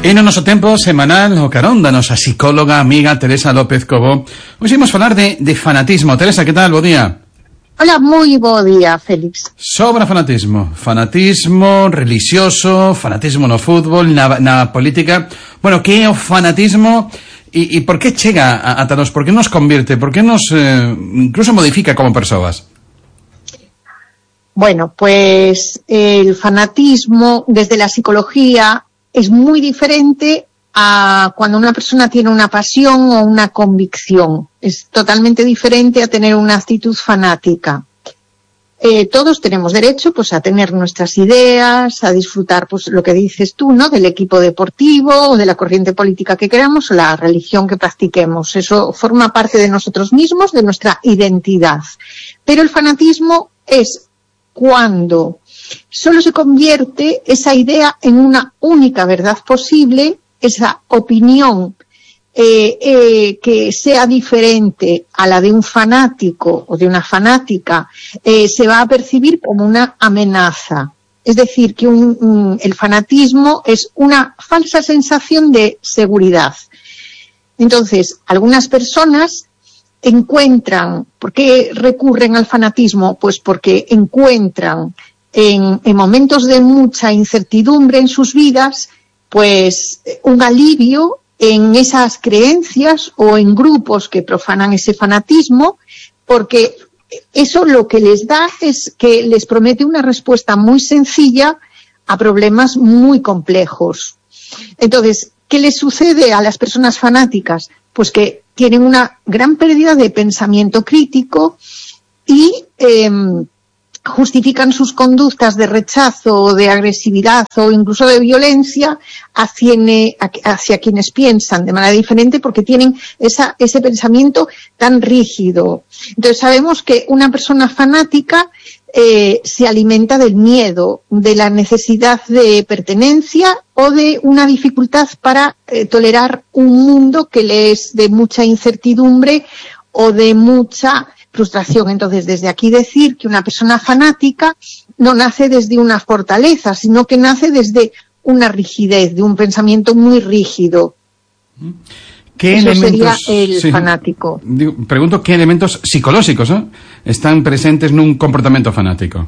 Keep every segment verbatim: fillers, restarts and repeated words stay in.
E no noso tempo semanal o carón da nosa psicóloga amiga Teresa López Cobo. Hoxe imos falar de, de fanatismo. Teresa, que tal? Bo día. Hola, moi bo día, Félix. Sobra fanatismo. Fanatismo religioso, fanatismo no fútbol, na, na política. Bueno, que é o fanatismo e, e por que chega a, ata nos? Por que nos convirte? Por que nos eh, incluso modifica como persoas? Bueno, pues el fanatismo desde la psicología es muy diferente a cuando una persona tiene una pasión o una convicción. Es totalmente diferente a tener una actitud fanática. Eh, todos tenemos derecho, pues, a tener nuestras ideas, a disfrutar, pues, lo que dices tú, ¿no?, del equipo deportivo o de la corriente política que queramos o la religión que practiquemos. Eso forma parte de nosotros mismos, de nuestra identidad. Pero el fanatismo es cuando solo se convierte esa idea en una única verdad posible, esa opinión eh, eh, que sea diferente a la de un fanático o de una fanática, eh, se va a percibir como una amenaza. Es decir, que un, un, el fanatismo es una falsa sensación de seguridad. Entonces, algunas personas encuentran, ¿por qué recurren al fanatismo? Pues porque encuentran en, en momentos de mucha incertidumbre en sus vidas, pues un alivio en esas creencias o en grupos que profanan ese fanatismo, porque eso lo que les da es que les promete una respuesta muy sencilla a problemas muy complejos. Entonces, ¿qué les sucede a las personas fanáticas? Pues que tienen una gran pérdida de pensamiento crítico y eh, justifican sus conductas de rechazo, de agresividad o incluso de violencia hacia, hacia quienes piensan de manera diferente porque tienen esa, ese pensamiento tan rígido. Entonces sabemos que una persona fanática eh, se alimenta del miedo, de la necesidad de pertenencia o de una dificultad para eh, tolerar un mundo que le es de mucha incertidumbre o de mucha frustración. Entonces, desde aquí decir que una persona fanática no nace desde una fortaleza, sino que nace desde una rigidez, de un pensamiento muy rígido. ¿Qué Eso elementos, sería el sí, fanático. Digo, pregunto, ¿qué elementos psicológicos ¿eh? están presentes nun comportamento fanático?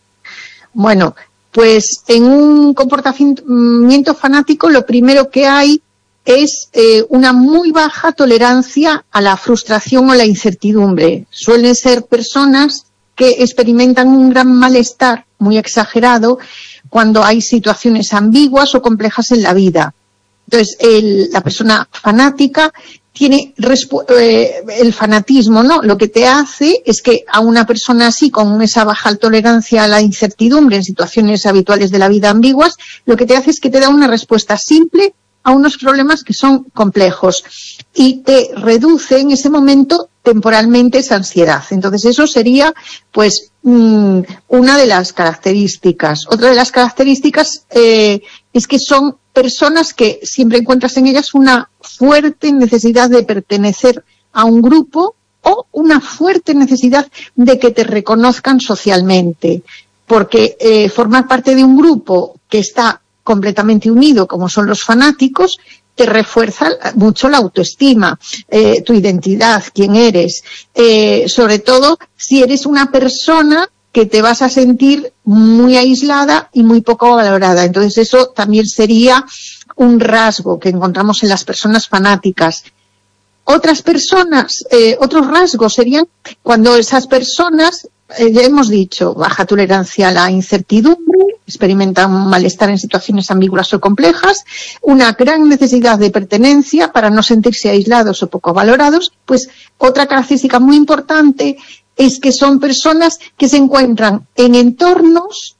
Bueno, pues en un comportamiento fanático lo primero que hay es eh, una muy baja tolerancia a la frustración o la incertidumbre. Suelen ser personas que experimentan un gran malestar muy exagerado cuando hay situaciones ambiguas o complejas en la vida. Entonces, el, la persona fanática tiene eh, el fanatismo, ¿no? Lo que te hace es que a una persona así, con esa baja tolerancia a la incertidumbre en situaciones habituales de la vida ambiguas, lo que te hace es que te da una respuesta simple a unos problemas que son complejos y te reduce en ese momento temporalmente esa ansiedad. Entonces eso sería pues mmm, una de las características. Otra de las características eh, es que son personas que siempre encuentras en ellas una fuerte necesidad de pertenecer a un grupo o una fuerte necesidad de que te reconozcan socialmente, porque eh, formar parte de un grupo que está completamente unido, como son los fanáticos, te refuerza mucho la autoestima, eh, tu identidad, quién eres, eh, sobre todo si eres una persona que te vas a sentir muy aislada y muy poco valorada. Entonces eso también sería un rasgo que encontramos en las personas fanáticas. Otras personas, eh, otros rasgos serían cuando esas personas, eh, ya hemos dicho, baja tolerancia a la incertidumbre, experimentan malestar en situaciones ambiguas o complejas, una gran necesidad de pertenencia para no sentirse aislados o poco valorados. Pues otra característica muy importante es que son personas que se encuentran en entornos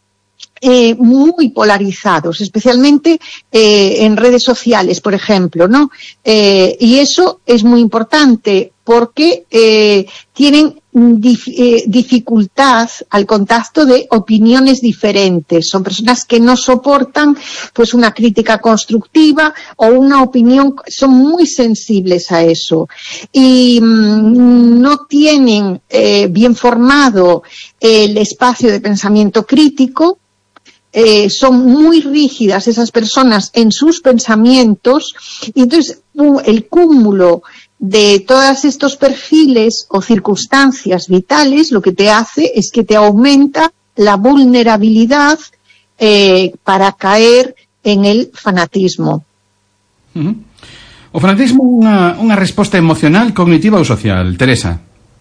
Eh, muy polarizados, especialmente eh, en redes sociales, por ejemplo, ¿no? Eh, y eso es muy importante porque eh, tienen dif eh, dificultad al contacto de opiniones diferentes. Son personas que no soportan pues una crítica constructiva o una opinión, son muy sensibles a eso y mmm, no tienen eh, bien formado el espacio de pensamiento crítico. eh, son muy rígidas esas personas en sus pensamientos, y entonces uh, el cúmulo de todos estos perfiles o circunstancias vitales lo que te hace es que te aumenta la vulnerabilidad eh, para caer en el fanatismo. Uh-huh. O fanatismo unha, unha resposta emocional, cognitiva ou social, Teresa?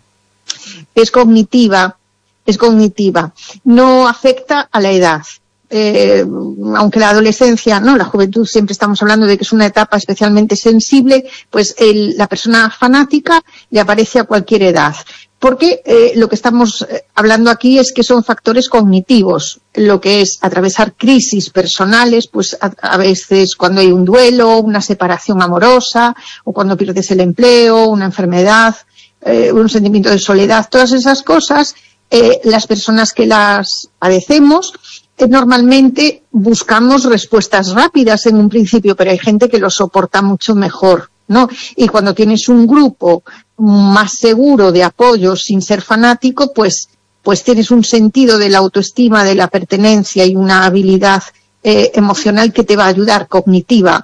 Es cognitiva, es cognitiva. No afecta a la edad. Eh, aunque la adolescencia, no, la juventud, siempre estamos hablando de que es una etapa especialmente sensible, pues el, la persona fanática le aparece a cualquier edad. Porque eh, lo que estamos hablando aquí es que son factores cognitivos, lo que es atravesar crisis personales, pues a, a veces cuando hay un duelo, una separación amorosa, o cuando pierdes el empleo, una enfermedad, eh, un sentimiento de soledad, todas esas cosas, eh, las personas que las padecemos, eh, normalmente buscamos respuestas rápidas en un principio, pero hay gente que lo soporta mucho mejor, ¿no? Y cuando tienes un grupo más seguro de apoyo sin ser fanático, pues, pues tienes un sentido de la autoestima, de la pertenencia y una habilidad eh, emocional que te va a ayudar, cognitiva.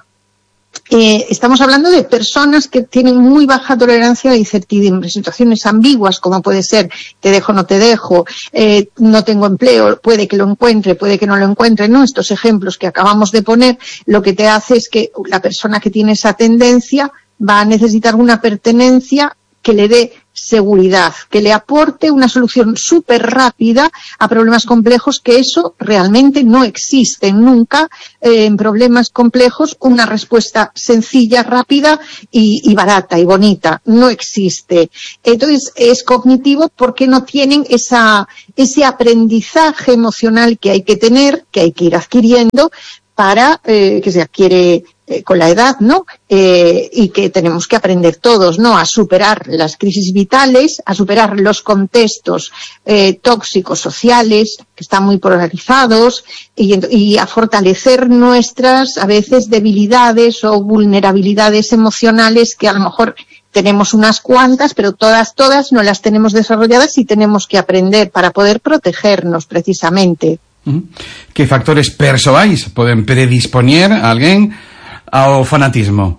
Eh, estamos hablando de personas que tienen muy baja tolerancia a la incertidumbre, situaciones ambiguas como puede ser te dejo, no te dejo, eh, no tengo empleo, puede que lo encuentre, puede que no lo encuentre, ¿no? Estos ejemplos que acabamos de poner, lo que te hace es que la persona que tiene esa tendencia va a necesitar una pertenencia que le dé seguridad, que le aporte una solución súper rápida a problemas complejos, que eso realmente no existe nunca eh, en problemas complejos, una respuesta sencilla, rápida y, y barata y bonita, no existe. Entonces es cognitivo porque no tienen esa, ese aprendizaje emocional que hay que tener, que hay que ir adquiriendo para eh, que se adquiere Eh, con la edad, ¿no? Eh, y que tenemos que aprender todos, ¿no? A superar las crisis vitales, a superar los contextos eh, tóxicos sociales, que están muy polarizados, y, y a fortalecer nuestras, a veces, debilidades o vulnerabilidades emocionales, que a lo mejor tenemos unas cuantas, pero todas, todas no las tenemos desarrolladas y tenemos que aprender para poder protegernos, precisamente. Que factores persoais poden predispoñer a alguén ao fanatismo?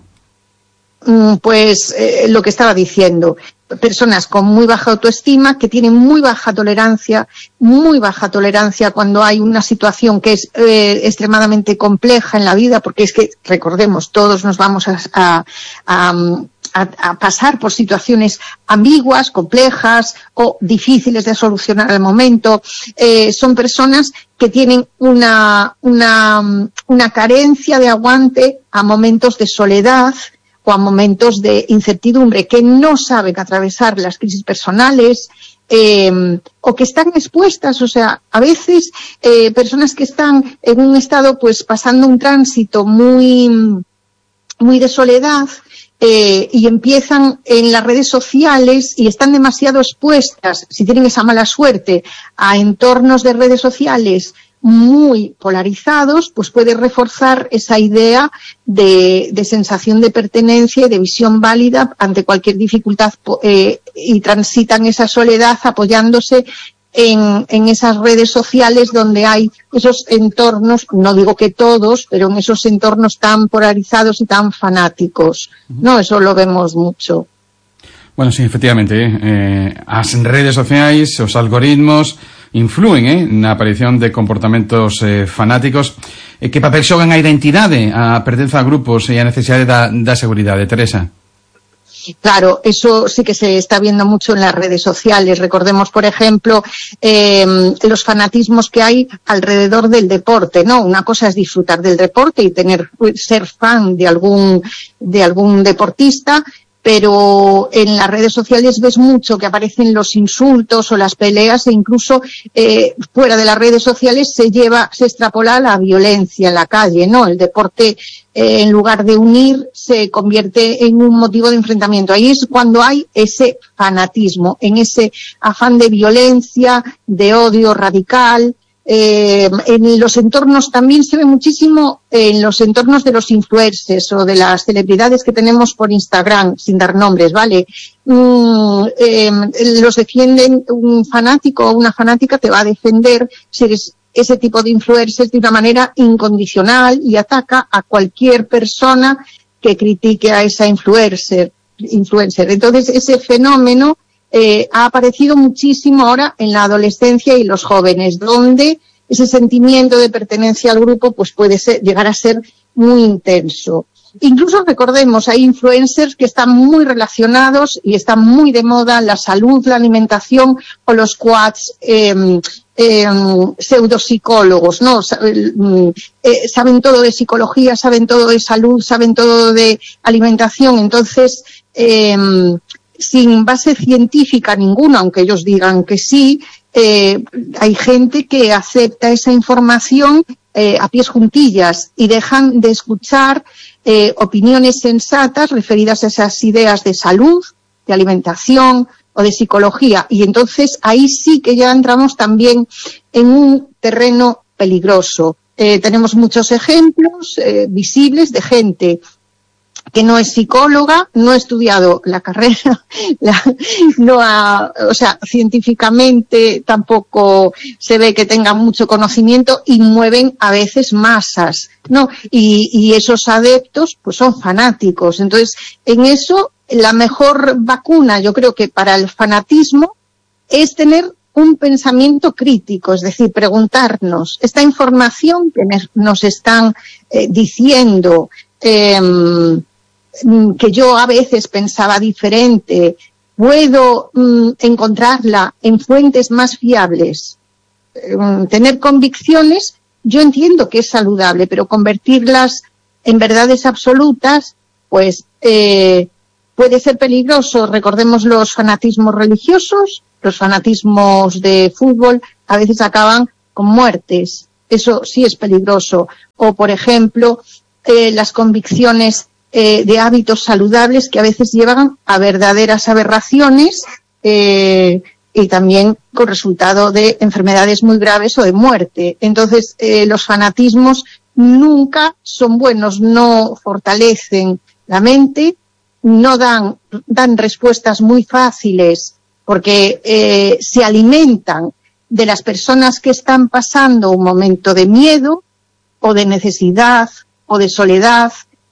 Pues eh, lo que estaba diciendo, personas con muy baja autoestima, que tienen muy baja tolerancia, muy baja tolerancia cuando hay una situación que es eh, extremadamente compleja en la vida, porque es que, recordemos, todos nos vamos a, a, a, a, a pasar por situaciones ambiguas, complejas o difíciles de solucionar al momento. Eh, son personas que tienen una, una, una carencia de aguante a momentos de soledad o a momentos de incertidumbre, que no saben atravesar las crisis personales, eh, o que están expuestas, o sea, a veces eh, personas que están en un estado, pues, pasando un tránsito muy, muy de soledad, Eh, y empiezan en las redes sociales y están demasiado expuestas, si tienen esa mala suerte, a entornos de redes sociales muy polarizados, pues puede reforzar esa idea de, de sensación de pertenencia y de visión válida ante cualquier dificultad, eh, y transitan esa soledad apoyándose En, en esas redes sociales donde hay esos entornos, no digo que todos, pero en esos entornos tan polarizados y tan fanáticos, ¿no? Eso lo vemos mucho. Bueno, sí, efectivamente, eh, as redes sociais, os algoritmos influen eh, na aparición de comportamentos eh, fanáticos. Eh, que papel xogan a identidade, a pertenza a grupos e a necesidade da, da seguridade, Teresa? Claro, eso sí que se está viendo mucho en las redes sociales. Recordemos, por ejemplo, eh, los fanatismos que hay alrededor del deporte, ¿no? Una cosa es disfrutar del deporte y tener, ser fan de algún, de algún deportista, pero en las redes sociales ves mucho que aparecen los insultos o las peleas, e incluso eh, fuera de las redes sociales se lleva, se extrapola la violencia en la calle, ¿no? El deporte, eh, en lugar de unir, se convierte en un motivo de enfrentamiento. Ahí es cuando hay ese fanatismo, en ese afán de violencia, de odio radical. Eh, en los entornos también se ve muchísimo, eh, en los entornos de los influencers o de las celebridades que tenemos por Instagram, sin dar nombres, ¿vale? Mm, eh, los defienden, un fanático o una fanática te va a defender si eres ese tipo de influencers de una manera incondicional y ataca a cualquier persona que critique a esa influencer. influencer. Entonces, ese fenómeno eh, ha aparecido muchísimo ahora en la adolescencia y los jóvenes, donde ese sentimiento de pertenencia al grupo pues puede ser, llegar a ser muy intenso. Incluso recordemos, hay influencers que están muy relacionados y están muy de moda la salud, la alimentación o los quads eh, eh, pseudopsicólogos, ¿no? Eh, saben todo de psicología, saben todo de salud, saben todo de alimentación. Entonces, eh, sin base científica ninguna, aunque ellos digan que sí, eh, hay gente que acepta esa información eh, a pies juntillas y dejan de escuchar eh, opiniones sensatas referidas a esas ideas de salud, de alimentación o de psicología. Y entonces ahí sí que ya entramos también en un terreno peligroso. Eh, tenemos muchos ejemplos eh, visibles de gente que no es psicóloga, no ha estudiado la carrera, la, no ha, o sea, científicamente tampoco se ve que tenga mucho conocimiento y mueven a veces masas, ¿no? Y, y esos adeptos, pues son fanáticos. Entonces, en eso, la mejor vacuna, yo creo que para el fanatismo, es tener un pensamiento crítico, es decir, preguntarnos, esta información que nos están eh, diciendo, eh, que yo a veces pensaba diferente, puedo mm, encontrarla en fuentes más fiables, eh, tener convicciones, yo entiendo que es saludable, pero convertirlas en verdades absolutas, pues eh, puede ser peligroso. Recordemos los fanatismos religiosos, los fanatismos de fútbol, a veces acaban con muertes, eso sí es peligroso. O, por ejemplo, eh, las convicciones Eh, de hábitos saludables que a veces llevan a verdaderas aberraciones eh, y también con resultado de enfermedades muy graves o de muerte. Entonces, eh, los fanatismos nunca son buenos, no fortalecen la mente, no dan, dan respuestas muy fáciles porque eh, se alimentan de las personas que están pasando un momento de miedo o de necesidad o de soledad.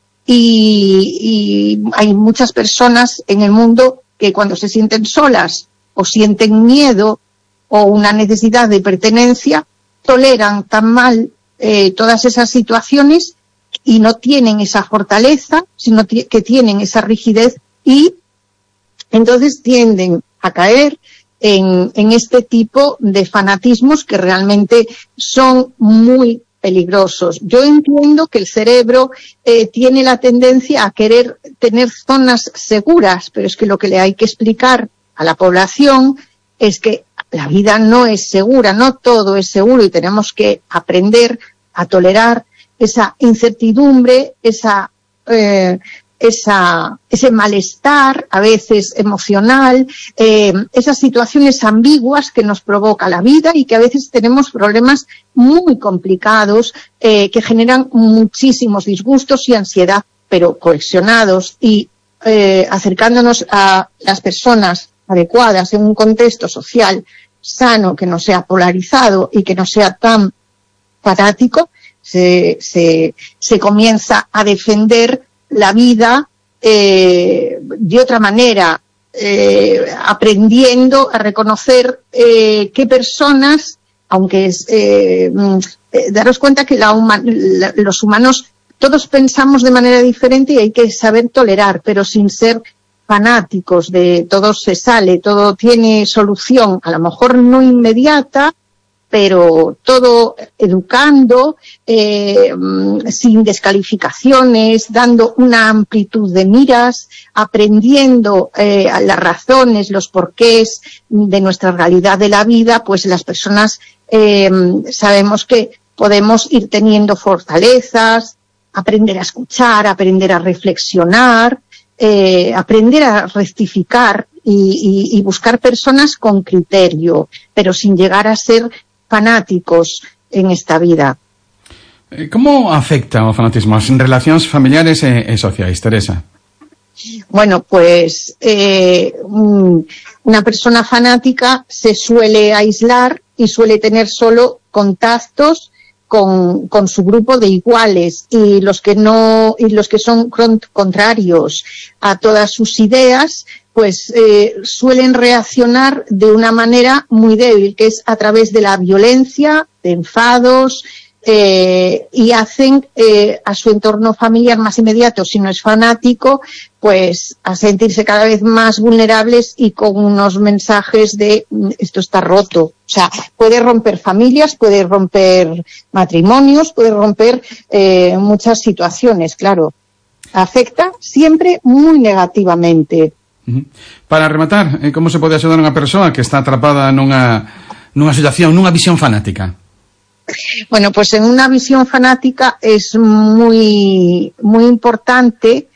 Y, y hay muchas personas en el mundo que cuando se sienten solas o sienten miedo o una necesidad de pertenencia, toleran tan mal eh, todas esas situaciones y no tienen esa fortaleza, sino que tienen esa rigidez y entonces tienden a caer en, en este tipo de fanatismos que realmente son muy peligrosos. Yo entiendo que el cerebro eh, tiene la tendencia a querer tener zonas seguras, pero es que lo que le hay que explicar a la población es que la vida no es segura, no todo es seguro y tenemos que aprender a tolerar esa incertidumbre, esa, eh, esa, ese malestar, a veces emocional, eh, esas situaciones ambiguas que nos provoca la vida y que a veces tenemos problemas muy complicados eh, que generan muchísimos disgustos y ansiedad, pero cohesionados y eh, acercándonos a las personas adecuadas en un contexto social sano, que no sea polarizado y que no sea tan fanático, se, se, se comienza a defender la vida eh, de otra manera, eh, aprendiendo a reconocer eh, qué personas, aunque es eh, eh, daros cuenta que la huma- la, los humanos todos pensamos de manera diferente y hay que saber tolerar, pero sin ser fanáticos de todo se sale, todo tiene solución, a lo mejor no inmediata, pero todo educando, eh, sin descalificaciones, dando una amplitud de miras, aprendiendo eh, las razones, los porqués de nuestra realidad de la vida, pues las personas eh, sabemos que podemos ir teniendo fortalezas, aprender a escuchar, aprender a reflexionar, eh, aprender a rectificar y, y, y buscar personas con criterio, pero sin llegar a ser fanáticos en esta vida. ¿Cómo afecta o fanatismo en relacións familiares e, e sociais, Teresa? Bueno, pues eh, una persona fanática se suele aislar y suele tener solo contactos con, con su grupo de iguales, y los que no, y los que son contrarios a todas sus ideas, pues eh, suelen reaccionar de una manera muy débil, que es a través de la violencia, de enfados, eh, y hacen eh, a su entorno familiar más inmediato, si no es fanático, pues a sentirse cada vez más vulnerables y con unos mensajes de esto está roto. O sea, puede romper familias, puede romper matrimonios, puede romper eh, muchas situaciones, claro. Afecta siempre muy negativamente. Para rematar, como se pode axudar unha persoa que está atrapada nunha, nunha situación, nunha visión fanática? Bueno, pues en una visión fanática es muy, muy importante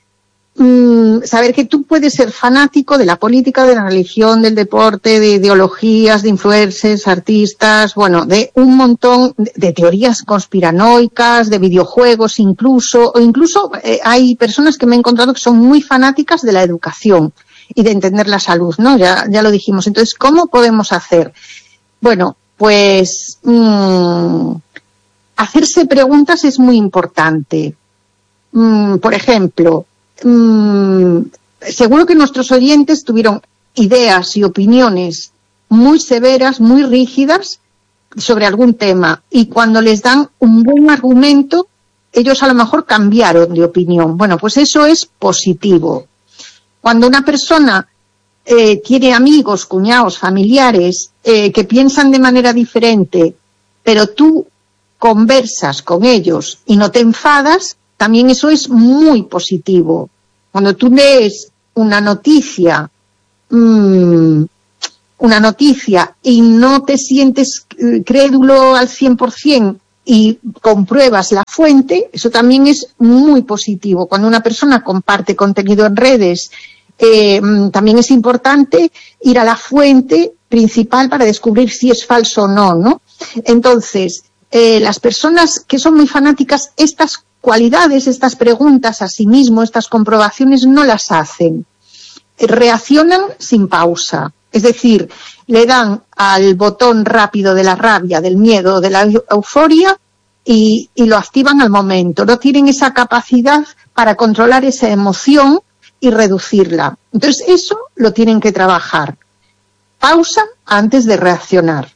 mmm, saber que tú puedes ser fanático de la política, de la religión, del deporte, de ideologías, de influencers, artistas, bueno, de un montón de, de teorías conspiranoicas, de videojuegos incluso, o incluso eh, hay personas que me he encontrado que son muy fanáticas de la educación y de entender la salud, ¿no? Ya, ya lo dijimos. Entonces, ¿cómo podemos hacer? Bueno, pues mmm, hacerse preguntas es muy importante. Mm, por ejemplo, mmm, seguro que nuestros oyentes tuvieron ideas y opiniones muy severas, muy rígidas sobre algún tema, y cuando les dan un buen argumento, ellos a lo mejor cambiaron de opinión. Bueno, pues eso es positivo. Cuando una persona Eh, tiene amigos, cuñados, familiares eh, que piensan de manera diferente, pero tú conversas con ellos y no te enfadas, también eso es muy positivo. Cuando tú lees una noticia, mmm, una noticia y no te sientes crédulo al cien por ciento y compruebas la fuente, eso también es muy positivo. Cuando una persona comparte contenido en redes, Eh, también es importante ir a la fuente principal para descubrir si es falso o no, ¿no? Entonces, eh, las personas que son muy fanáticas, estas cualidades, estas preguntas a sí mismo, estas comprobaciones, no las hacen. Reaccionan sin pausa. Es decir, le dan al botón rápido de la rabia, del miedo, de la euforia y, y lo activan al momento. No tienen esa capacidad para controlar esa emoción y reducirla. Entonces eso lo tienen que trabajar. Pausa antes de reaccionar.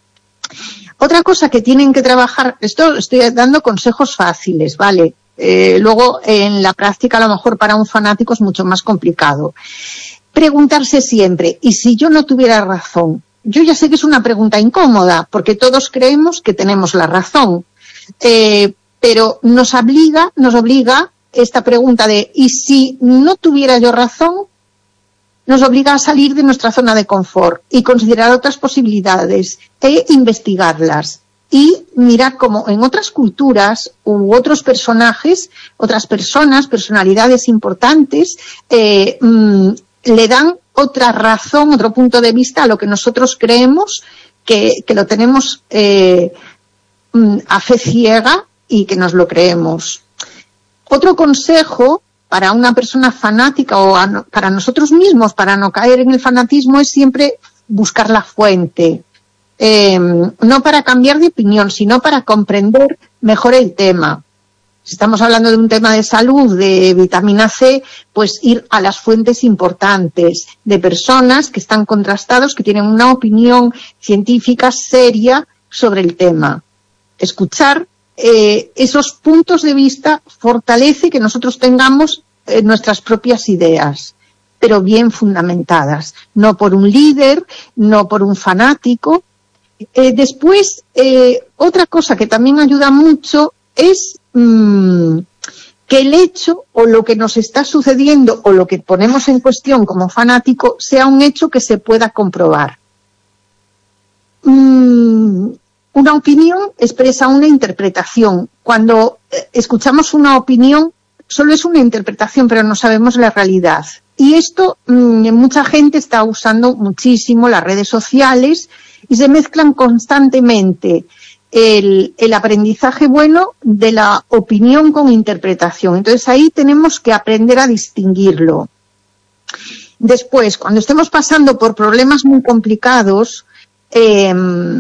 Otra cosa que tienen que trabajar, esto estoy dando consejos fáciles, ¿vale? Eh, luego en la práctica a lo mejor para un fanático es mucho más complicado. Preguntarse siempre, ¿y si yo no tuviera razón? Yo ya sé que es una pregunta incómoda, porque todos creemos que tenemos la razón, eh, pero nos obliga, nos obliga esta pregunta de ¿y si no tuviera yo razón? Nos obliga a salir de nuestra zona de confort y considerar otras posibilidades e investigarlas y mirar cómo en otras culturas u otros personajes, otras personas, personalidades importantes, eh, mmm, le dan otra razón, otro punto de vista a lo que nosotros creemos que, que lo tenemos eh, a fe ciega y que nos lo creemos. Otro consejo para una persona fanática o a, para nosotros mismos, para no caer en el fanatismo, es siempre buscar la fuente. Eh, no para cambiar de opinión, sino para comprender mejor el tema. Si estamos hablando de un tema de salud, de vitamina C, pues ir a las fuentes importantes de personas que están contrastados, que tienen una opinión científica seria sobre el tema. Escuchar Eh, esos puntos de vista fortalece que nosotros tengamos eh, nuestras propias ideas, pero bien fundamentadas, no por un líder, no por un fanático. Eh, después, eh, otra cosa que también ayuda mucho es mmm, que el hecho o lo que nos está sucediendo o lo que ponemos en cuestión como fanático sea un hecho que se pueda comprobar. Mmm, Una opinión expresa una interpretación. Cuando escuchamos una opinión, solo es una interpretación, pero no sabemos la realidad. Y esto, mmm, mucha gente está usando muchísimo las redes sociales y se mezclan constantemente el, el aprendizaje bueno de la opinión con interpretación. Entonces ahí tenemos que aprender a distinguirlo. Después, cuando estemos pasando por problemas muy complicados, eh,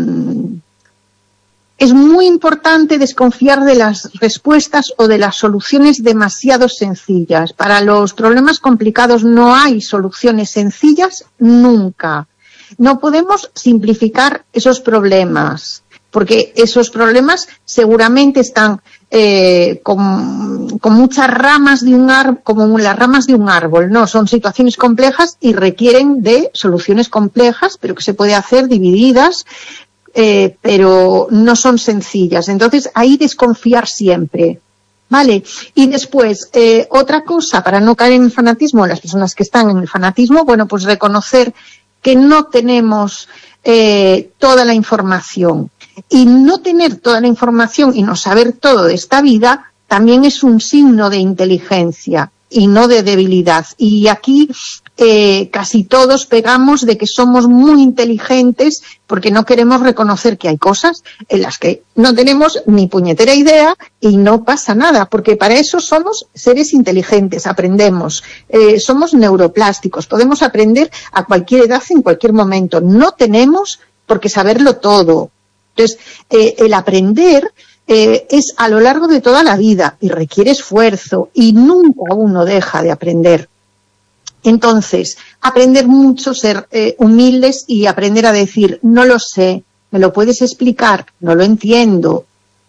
es muy importante desconfiar de las respuestas o de las soluciones demasiado sencillas. Para los problemas complicados no hay soluciones sencillas nunca. No podemos simplificar esos problemas, porque esos problemas seguramente están eh, con, con muchas ramas de un árbol, como las ramas de un árbol, no, son situaciones complejas y requieren de soluciones complejas, pero que se puede hacer divididas, eh, pero no son sencillas. Entonces, ahí desconfiar siempre, ¿vale? Y después, eh, otra cosa, para no caer en el fanatismo, las personas que están en el fanatismo, bueno, pues reconocer que no tenemos eh, toda la información. Y no tener toda la información y no saber todo de esta vida también es un signo de inteligencia y no de debilidad. Y aquí eh, casi todos pegamos de que somos muy inteligentes porque no queremos reconocer que hay cosas en las que no tenemos ni puñetera idea y no pasa nada, porque para eso somos seres inteligentes, aprendemos, eh, somos neuroplásticos, podemos aprender a cualquier edad, en cualquier momento. No tenemos por qué saberlo todo. Entonces, eh, el aprender eh, es a lo largo de toda la vida y requiere esfuerzo y nunca uno deja de aprender. Entonces, aprender mucho, ser eh, humildes y aprender a decir, no lo sé, ¿me lo puedes explicar? No lo entiendo.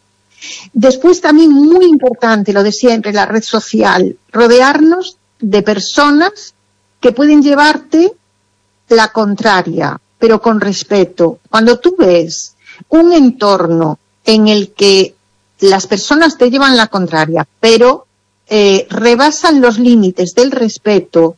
Después también muy importante, lo de siempre, la red social, rodearnos de personas que pueden llevarte la contraria, pero con respeto. Cuando tú ves un entorno en el que las personas te llevan la contraria, pero eh, rebasan los límites del respeto,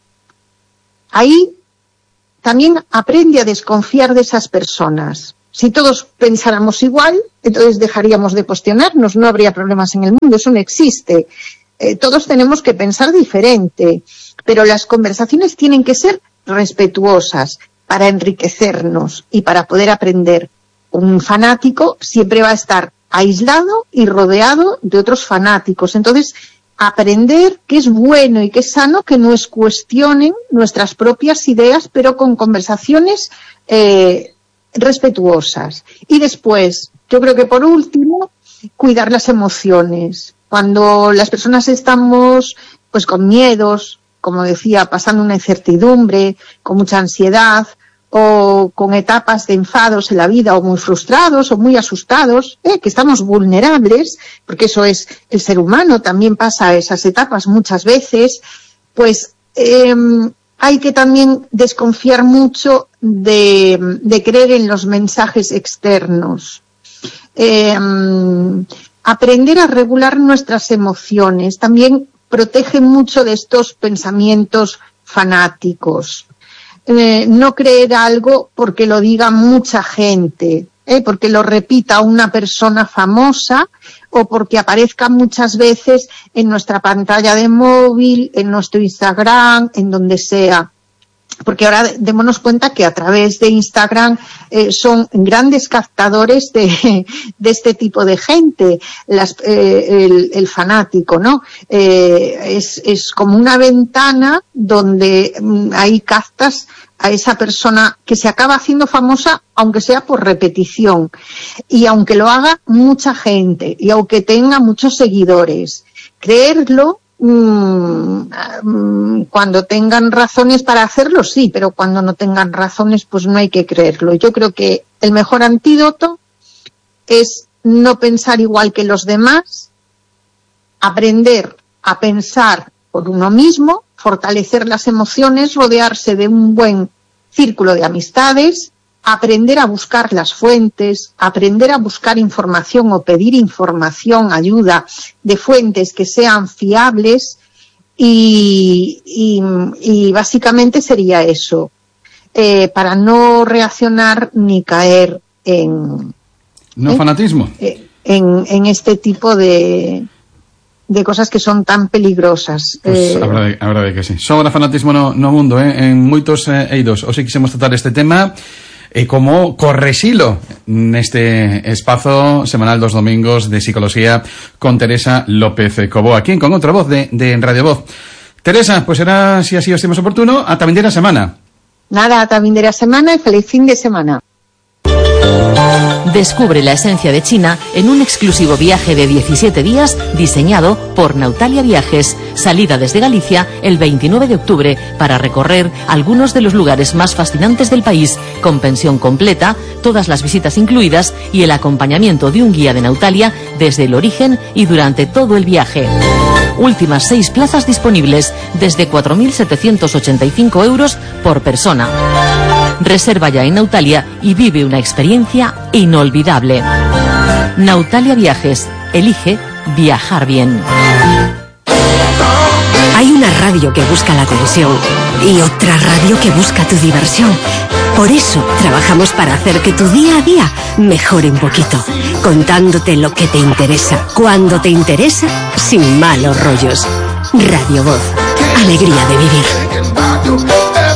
ahí también aprende a desconfiar de esas personas. Si todos pensáramos igual, entonces dejaríamos de cuestionarnos, no habría problemas en el mundo, eso no existe. Eh, todos tenemos que pensar diferente, pero las conversaciones tienen que ser respetuosas para enriquecernos y para poder aprender. Un fanático siempre va a estar aislado y rodeado de otros fanáticos. Entonces, aprender que es bueno y que es sano que nos cuestionen nuestras propias ideas, pero con conversaciones eh, respetuosas. Y después, yo creo que por último, cuidar las emociones. Cuando las personas estamos pues con miedos, como decía, pasando una incertidumbre, con mucha ansiedad, o con etapas de enfados en la vida, o muy frustrados, o muy asustados, eh, que estamos vulnerables, porque eso es el ser humano, también pasa esas etapas muchas veces, pues eh, hay que también desconfiar mucho de, de creer en los mensajes externos. Eh, aprender a regular nuestras emociones también protege mucho de estos pensamientos fanáticos. Eh, no creer algo porque lo diga mucha gente, eh, porque lo repita una persona famosa o porque aparezca muchas veces en nuestra pantalla de móvil, en nuestro Instagram, en donde sea. Porque ahora démonos cuenta que a través de Instagram eh, son grandes captadores de, de este tipo de gente, las, eh, el, el fanático, ¿no? Eh, es, es como una ventana donde mm, ahí captas a esa persona que se acaba haciendo famosa, aunque sea por repetición, y aunque lo haga mucha gente, y aunque tenga muchos seguidores. Creerlo, cuando tengan razones para hacerlo, sí, pero cuando no tengan razones, pues no hay que creerlo. Yo creo que el mejor antídoto es no pensar igual que los demás, aprender a pensar por uno mismo, fortalecer las emociones, rodearse de un buen círculo de amistades, aprender a buscar las fuentes, aprender a buscar información o pedir información, ayuda de fuentes que sean fiables y, y, y básicamente sería eso, eh, para no reaccionar ni caer en... No ¿eh? fanatismo. Eh, en, en este tipo de... de cosas que son tan peligrosas. Pues eh... a verdade, a verdade que sí. Sobra fanatismo no, no mundo, eh? En moitos eh, eidos. Hoxe quisemos tratar este tema e como corresilo neste espazo semanal dos domingos de Psicología con Teresa López Cobo, aquí con outra voz de, de Radio Voz. Teresa, pues será, si así os temos oportuno, ata vindeira semana. Nada, ata vindeira semana e feliz fin de semana. Descubre la esencia de China en un exclusivo viaje de diecisiete días diseñado por Nautalia Viajes. Salida desde Galicia el veintinueve de octubre para recorrer algunos de los lugares más fascinantes del país, con pensión completa, todas las visitas incluidas y el acompañamiento de un guía de Nautalia desde el origen y durante todo el viaje. Últimas seis plazas disponibles desde cuatro mil setecientos ochenta y cinco euros por persona. Reserva ya en Nautalia y vive una experiencia inolvidable. Nautalia Viajes. Elige viajar bien. Hay una radio que busca la cohesión y otra radio que busca tu diversión. Por eso trabajamos para hacer que tu día a día mejore un poquito, contándote lo que te interesa, cuando te interesa, sin malos rollos. Radio Voz. Alegría de vivir.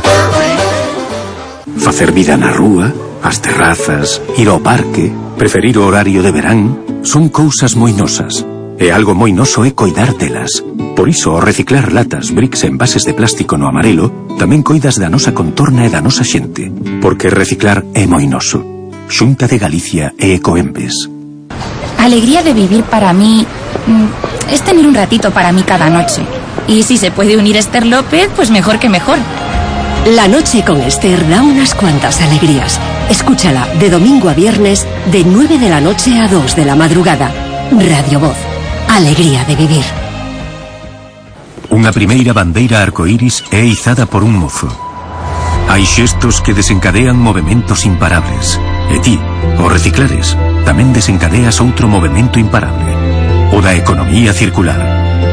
Facer vida na rúa, as terrazas, ir ao parque, preferir o horario de verán, son cousas moi nosas. E algo moi noso é coidar delas. Por iso, ao reciclar latas, bricks e envases de plástico no amarelo, tamén coidas da nosa contorna e da nosa xente. Porque reciclar é moi noso. Xunta de Galicia e Ecoembes. Alegría de vivir para mí es tener un ratito para mí cada noche. Y si se puede unir Esther López, pues mejor que mejor. La noche con Esther da unas cuantas alegrías. Escúchala de domingo a viernes, de nueve de la noche a dos de la madrugada. Radio Voz. Alegría de vivir. Unha primeira bandeira arcoíris é izada por un mozo. Hai xestos que desencadean movementos imparables. E ti, ao reciclares, tamén desencadeas outro movemento imparable. O da economía circular.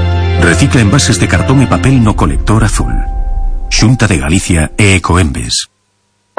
Recicla envases de cartón e papel no colector azul. Xunta de Galicia e Ecoembes.